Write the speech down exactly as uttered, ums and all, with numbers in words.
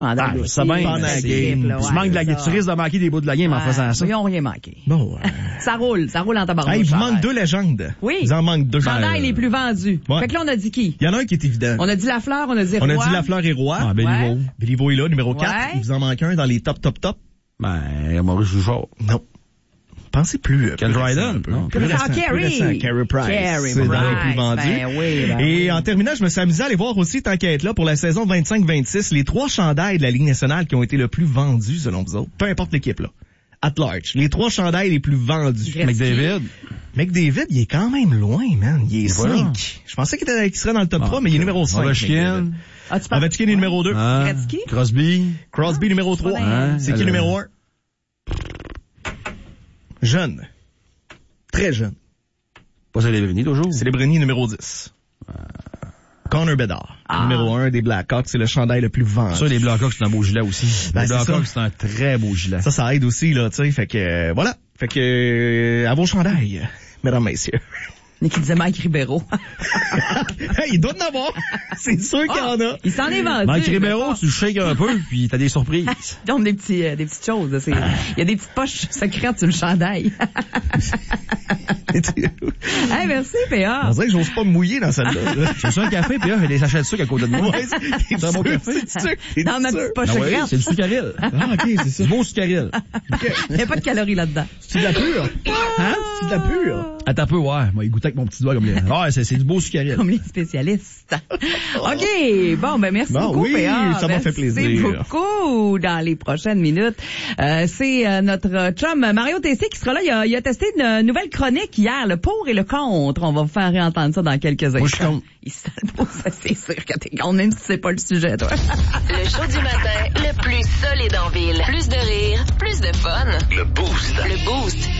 Pendant Ah, le ça bien, pendant la game. Tu manques de la game. Tu risques de manquer des bouts de la game ouais. en faisant ça. Ils n'ont rien manqué. Bon. Euh... ça roule, ça roule en tabarnak. Hey, il vous manque deux légendes. Oui. Il en manque deux. Chandail les plus vendus. Ouais. Fait que là, on a dit qui? Il y en a un qui est évident. On a dit Lafleur, on a dit On Roy. a dit Lafleur et Roy. Ah, Béliveau. Ouais. Béliveau est là, numéro quatre. Ouais. Il vous en manque un dans les top, top, top. Ben, Maurice Jouchard. Non. Pensez plus. Ken Dryden? Non. Plus récent, Ah, plus Carey. récent. Carey Price. Carey C'est dans les Price. plus vendus. Ben oui, ben Et oui. en terminant, je me suis amusé à aller voir aussi, tant qu'à être là, pour la saison vingt-cinq vingt-six, les trois chandails de la Ligue nationale qui ont été le plus vendus, selon vous autres. Peu importe l'équipe, là. At large. Les trois chandails les plus vendus. Gretzky. McDavid. McDavid, il est quand même loin, man. Il est Voilà. cinq. Je pensais qu'il, était, qu'il serait dans le top Ah, trois, mais il est numéro cinq. Ovechkin. Ah, tu parles- Ovechkin est numéro deux. Hein? Gretzky? Crosby. Crosby, numéro trois. Hein? C'est qui Euh, numéro un? Jeune. Très jeune. Pas Célébrini, toujours. Célébrini, numéro dix. Connor Bedard. Ah. Numéro un des Blackhawks. C'est le chandail le plus vendu. Ça, les Blackhawks, c'est un beau gilet aussi. Ben, les c'est Blackhawks, ça. c'est un très beau gilet. Ça, ça aide aussi, là, tu sais. Fait que, euh, voilà. Fait que, euh, à vos chandails, mesdames, messieurs. Mais qui disait Mike Ribeiro. Il doit en avoir. C'est sûr qu'il y en a. Il s'en est vendu. Mike mais Ribeiro, pas. tu le shakes un peu, puis t'as des surprises. Il donne des petits, euh, des petites choses. C'est- Il y a des petites poches secrètes sur le chandail. Hey, merci, P A. On dirait que j'ose pas me mouiller dans celle-là. là. C'est ça un café, puis là, il y a des sachets de sucre à côté de moi. Ouais, c'est C'est un bon sûr, café. c'est sûr, c'est Dans ma sûr. petite poche Ah ouais, secrète. c'est du sucaril. Ah, ok, c'est ça. Du beau sucaril. Il n'y a pas de calories là-dedans. C'est de la pure. Hein? C'est de la pure. Attends un peu, ouais. Moi, il goûtait avec mon petit doigt comme les... Ouais, c'est, c'est du beau sucaril. Comme les spécialistes. OK. Bon, ben merci Bon, beaucoup, oui, P A. ça m'a fait Merci plaisir. beaucoup dans les prochaines minutes. Euh, c'est euh, notre chum Mario Tessier qui sera là. Il a, il a testé une nouvelle chronique hier, le pour et le contre. On va vous faire réentendre ça dans quelques instants. Moi, je suis contre. Il se le pose, c'est sûr que t'es contre, même si c'est pas le sujet, toi. Le show du matin, le plus solide en ville. Plus de rire, plus de fun. Le Boost. Le Boost.